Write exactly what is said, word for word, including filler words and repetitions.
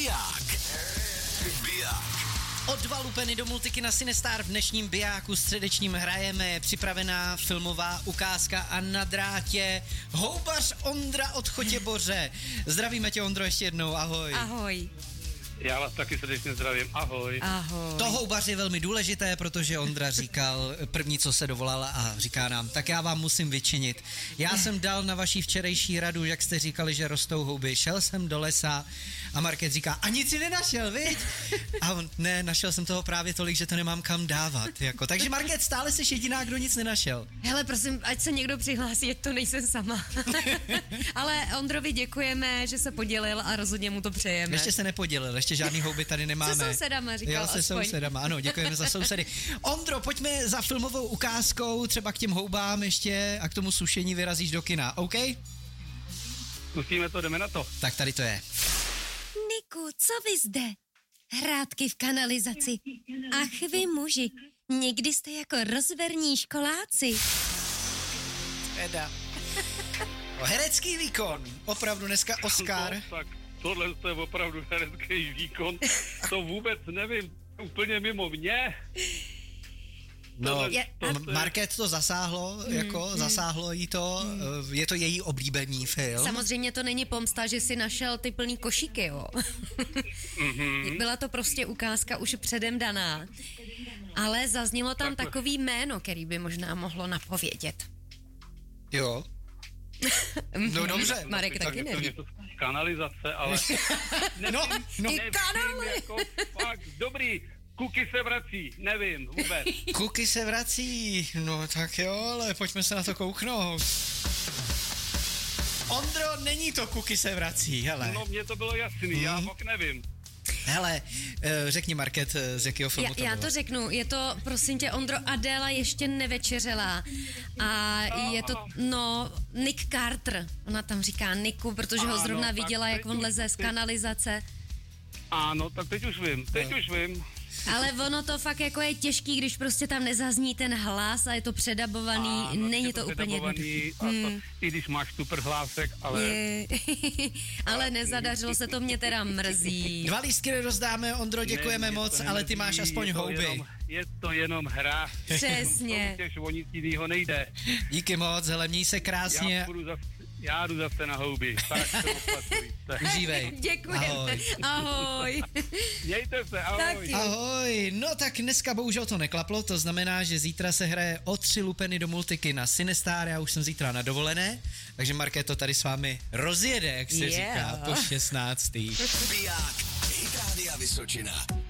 Biják. Biják. O dva lupeny do multiky na Cinestar v dnešním bijáku středečním hrajeme. Připravená filmová ukázka a na drátě houbař Ondra od Chotěboře. Zdravíme tě, Ondro, ještě jednou, ahoj. Ahoj. Já vás taky srdečně zdravím, ahoj. Ahoj. To houbař je velmi důležité, protože Ondra říkal první, co se dovolala a říká nám, tak já vám musím vyčinit. Já jsem dal na vaší včerejší radu, jak jste říkali, že rostou houby. Šel jsem do lesa a Market říká, a nic si nenašel, viď? A on, ne, našel jsem toho právě tolik, že to nemám kam dávat. Jako. Takže Market, stále jsi jediná, kdo nic nenašel. Hele, prosím, ať se někdo přihlásí, ať to nejsem sama. Ale Ondrovi děkujeme, že se podělil a rozhodně mu to přejeme. Ještě se nepodělil, ještě žádný houby tady nemáme. Se sousedama, říkal Jo, se aspoň. sousedama, ano, děkujeme za sousedy. Ondro, pojďme za filmovou ukázkou, třeba k těm houbám ještě a k tomu sušení vyrazíš do kina, OK? Zkusíme to, jdeme na to. Tak tady to je. Niku, co vy zde? Hrátky v kanalizaci. Ach vy muži, někdy jste jako rozverní školáci. Eda. O, herecký výkon, opravdu dneska Oscar. To, tak tohle je opravdu herecký výkon, to vůbec nevím, úplně mimo mě. No, Tohle- je- to- to je- Market to zasáhlo, jako zasáhlo jí to, eh, je to její oblíbený film. Samozřejmě to není pomsta, že si našel ty plný košíky, jo. Byla to prostě ukázka už předem daná. Ale zaznělo tam Takhle. takový jméno, který by možná mohlo napovědět. Jo. No dobře. Marek tak taky je to neví. něco z kanalizace, ale No, no. Ty nevím, kanály! jako fakt dobrý, Kuky se vrací, nevím vůbec. Kuky se vrací, no tak jo, ale pojďme se na to kouknout. Ondro, není to Kuky se vrací, hele. No mně to bylo jasný, já fakt nevím. Hele, eh, řekni Market, eh, z jakého filmu Já, to já bylo. to řeknu, je to, prosím tě, Ondro, Adéla ještě nevečeřela a je to, no, Nick Carter, ona tam říká Niku, protože ho Ano, zrovna tak viděla, jak teď on už- leze z teď- kanalizace, Ano, tak teď už vím, teď už vím. ale ono to fakt jako je těžký, když prostě tam nezazní ten hlas a je to předabovaný, Ano, není je to úplně předabovaný jednoduché. a to, i když máš super hlásek, ale... Je, ale nezadařilo se, to mě teda mrzí. Dva lístky nerozdáme, Ondro, děkujeme Ne, moc, mě to ale ty máš nemrzí, aspoň je to houby. Jenom, je to jenom hra. Přesně. Soutěž o nic jinýho nejde. Díky moc, hele, měj se krásně, Já půjdu zase, já jdu zase na houby. Tak se opatujte. užívej. Děkujeme. Ahoj. Ahoj. Mějte se, ahoj. Taky. Ahoj, no tak dneska bohužel to neklaplo, to znamená, že zítra se hraje o tři lupeny do multiky na Cinestar, já už jsem zítra na dovolené, takže Market to tady s vámi rozjede, jak se Yeah. říká, po šestnáctý. Biják. Hit Rádia Vysočina.